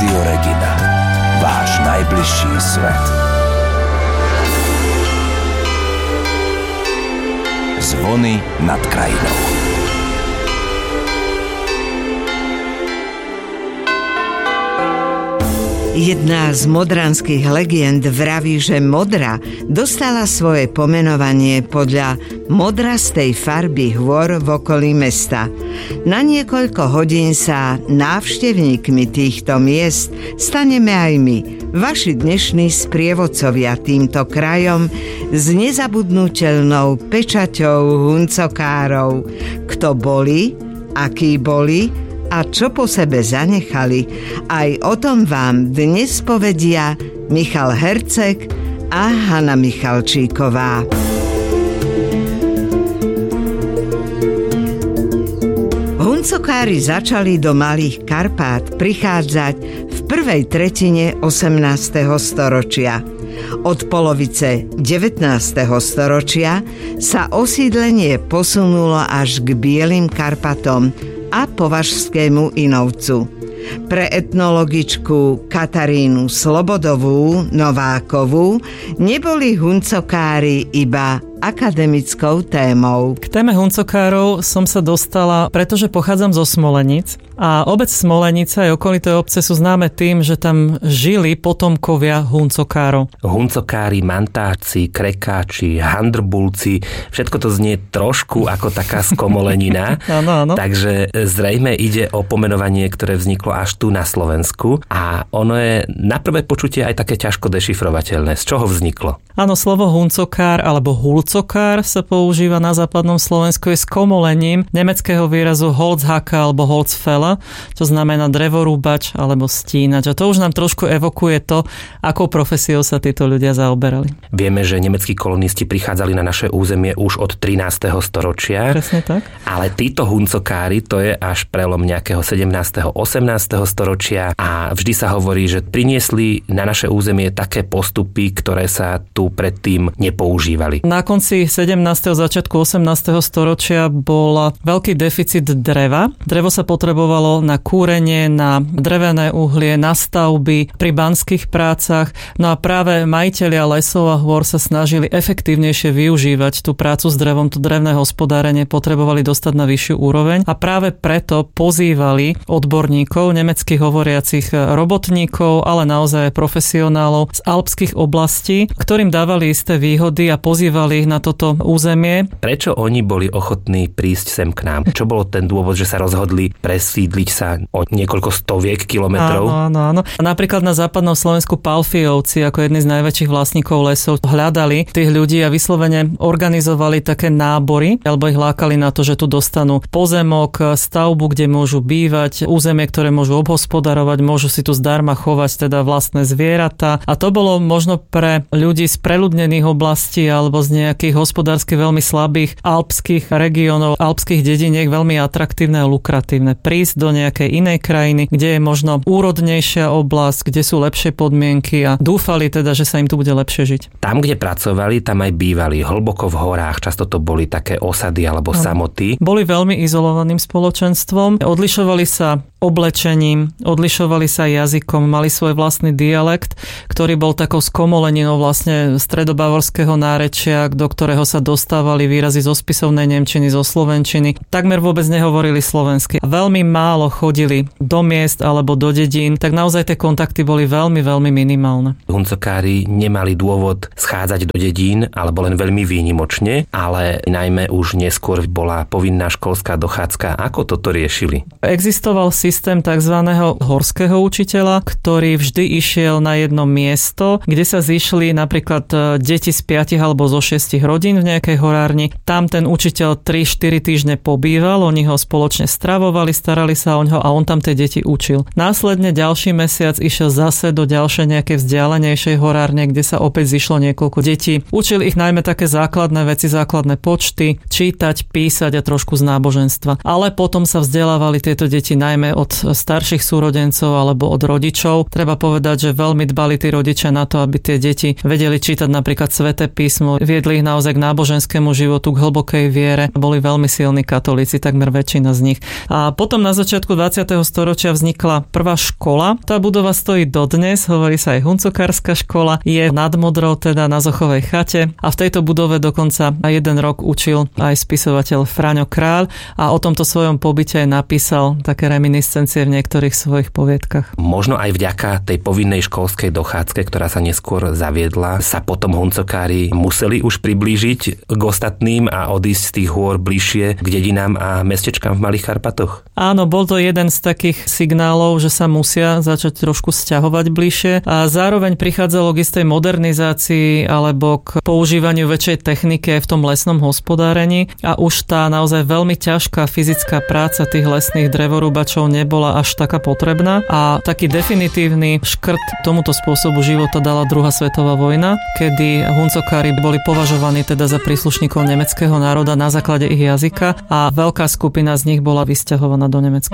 Rádio Regina. Váš najbližší svet. Zvony nad krajinou. Jedna z modranských legend vraví, že Modra dostala svoje pomenovanie podľa modrastej farby hôr v okolí mesta. Na niekoľko hodín sa návštevníkmi týchto miest staneme aj my, vaši dnešní sprievodcovia týmto krajom s nezabudnutelnou pečaťou huncokárov. Kto boli, akí boli a čo po sebe zanechali, aj o tom vám dnes povedia Michal Herceg a Hana Michalčíková. Huncokári začali do Malých Karpát prichádzať v prvej tretine 18. storočia. Od polovice 19. storočia sa osídlenie posunulo až k Bielým Karpatom a Považskému Inovcu. Pre etnologičku Katarínu Slobodovú Novákovú neboli huncokári iba akademickou témou. K téme huncokárov som sa dostala, pretože pochádzam zo Smolenic a obec Smolenica aj okolité obce sú známe tým, že tam žili potomkovia huncokárov. Huncokári, mantáci, krekáči, handrbulci, všetko to znie trošku ako taká skomolenina. Áno. Takže zrejme ide o pomenovanie, ktoré vzniklo až tu na Slovensku a ono je na prvé počutie aj také ťažko dešifrovateľné. Z čoho vzniklo? Áno, slovo huncokár alebo hulcokár sa používa na západnom Slovensku, je skomolením nemeckého výrazu Holzhacker alebo Holzfäller, čo znamená drevorúbač alebo stínač. A to už nám trošku evokuje to, akou profesiou sa títo ľudia zaoberali. Vieme, že nemeckí kolonisti prichádzali na naše územie už od 13. storočia. Presne tak. Ale títo huncokári, to je až prelom nejakého 17. 18. storočia a vždy sa hovorí, že priniesli na naše územie také postupy, ktoré sa tu predtým nepoužívali. Na konci 17. začiatku 18. storočia bol veľký deficit dreva. Drevo sa potrebovalo na kúrenie, na drevené uhlie, na stavby, pri banských prácach. No a práve majitelia lesov a hôr sa snažili efektívnejšie využívať tú prácu s drevom, to drevné hospodárenie potrebovali dostať na vyššiu úroveň a práve preto pozývali odborníkov, nemeckých hovoriacich robotníkov, ale naozaj profesionálov z alpských oblastí, ktorým dávali isté výhody a pozývali ich na toto územie. Prečo oni boli ochotní prísť sem k nám? Čo bolo ten dôvod, že sa rozhodli presídliť sa o niekoľko stoviek kilometrov? Áno. Napríklad na západnom Slovensku Palfiovci ako jedni z najväčších vlastníkov lesov hľadali tých ľudí a vyslovene organizovali také nábory, alebo ich lákali na to, že tu dostanú pozemok, stavbu, kde môžu bývať, územie, ktoré môžu obhospodarovať, môžu si tu zdarma chovať teda vlastné zvieratá. A to bolo možno pre ľudí z preľudnených oblastí alebo z nejakých hospodársky veľmi slabých alpských regiónov, alpských dediniek veľmi atraktívne a lukratívne. Prísť do nejakej inej krajiny, kde je možno úrodnejšia oblasť, kde sú lepšie podmienky a dúfali teda, že sa im tu bude lepšie žiť. Tam, kde pracovali, tam aj bývali, hlboko v horách, často to boli také osady alebo samoty. Boli veľmi izolovaným spoločenstvom, odlišovali sa oblečením, odlišovali sa jazykom, mali svoj vlastný dialekt, ktorý bol takou skomoleninou vlastne stredobavorského nárečia, do ktorého sa dostávali výrazy zo spisovnej nemčiny, zo slovenčiny. Takmer vôbec nehovorili slovensky. Veľmi málo chodili do miest alebo do dedín, tak naozaj tie kontakty boli veľmi, veľmi minimálne. Huncokári nemali dôvod schádzať do dedín, alebo len veľmi výnimočne, ale najmä už neskôr bola povinná školská dochádzka. Ako toto riešili? Existoval systém tzv. Horského učiteľa, ktorý vždy išiel na jedno miesto, kde sa zišli napríklad deti z 5 alebo zo 6 rodín v nejakej horárni. Tam ten učiteľ 3-4 týždne pobýval, oni ho spoločne stravovali, starali sa o ňo a on tam tie deti učil. Následne ďalší mesiac išiel zase do ďalšej nejakej vzdialenejšej horárne, kde sa opäť zišlo niekoľko detí. Učil ich najmä také základné veci, základné počty, čítať, písať a trošku z náboženstva. Ale potom sa vzdelávali tieto deti najmä od starších súrodencov alebo od rodičov. Treba povedať, že veľmi dbali tí rodičia na to, aby tie deti vedeli čítať napríklad Sväté písmo, viedli ich naozaj k náboženskému životu, k hlbokej viere. Boli veľmi silní katolíci, takmer väčšina z nich. A potom na začiatku 20. storočia vznikla prvá škola. Tá budova stojí dodnes, hovorí sa aj huncokárska škola, je nad Modrou, teda na Zochovej chate, a v tejto budove dokonca aj jeden rok učil aj spisovateľ Fráňo Kráľ a o tomto svojom pobyte aj napísal také reminiscencie v niektorých svojich poviedkach. Možno aj vďaka tej povinnej školskej dochádzke, ktorá sa neskôr zaviedla, sa potom huncokári museli už priblížiť k ostatným a odísť z tých hôr bližšie k dedinám a mestečkám v Malých Karpatoch? Áno, bol to jeden z takých signálov, že sa musia začať trošku sťahovať bližšie, a zároveň prichádzalo k istej modernizácii alebo k používaniu väčšej techniky aj v tom lesnom hospodárení, a už tá naozaj veľmi ťažká fyzická práca tých lesných drevorúbačov nebola až taká potrebná, a taký definitívny škrt tomuto spôsobu života dala druhá svetová vojna, kedy huncokári boli považovaní teda za príslušníkov nemeckého národa na základe ich jazyka a veľká skupina z nich bola vysťahovaná do Nemecka.